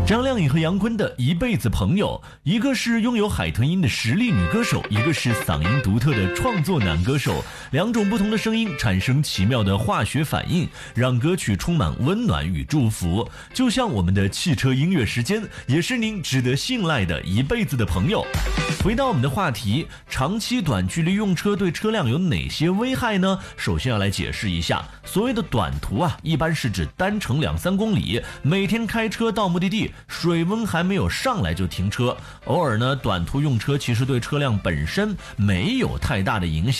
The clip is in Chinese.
张靓颖和杨坤的一辈子朋友，一个是拥有海豚音的实力女歌手，一个是嗓音独特的创作男歌手，两种不同的声音产生奇妙的化学反应，让歌曲充满温暖与祝福。就像我们的汽车音乐时间，也是您值得信赖的一辈子的朋友。回到我们的话题，长期短距离用车对车辆有哪些危害呢？首先要来解释一下，所谓的短途一般是指单程2-3公里，每天开车到目的地，水温还没有上来就停车。偶尔呢，短途用车其实对车辆本身没有太大的影响。